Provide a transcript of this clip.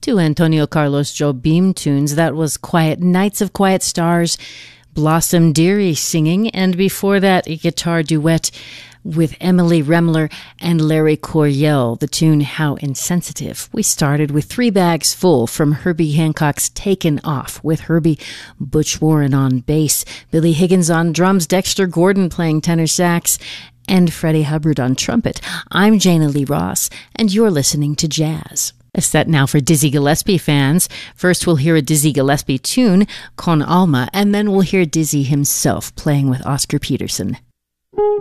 Two Antonio Carlos Jobim tunes. That was Quiet Nights of Quiet Stars, Blossom Dearie singing, and before that, a guitar duet with Emily Remler and Larry Coryell, the tune How Insensitive. We started with Three Bags Full from Herbie Hancock's Taken Off, with Herbie Butch Warren on bass, Billy Higgins on drums, Dexter Gordon playing tenor sax, and Freddie Hubbard on trumpet. I'm Jana Lee Ross, and you're listening to Jazz. A set now for Dizzy Gillespie fans. First we'll hear a Dizzy Gillespie tune, Con Alma, and then we'll hear Dizzy himself playing with Oscar Peterson.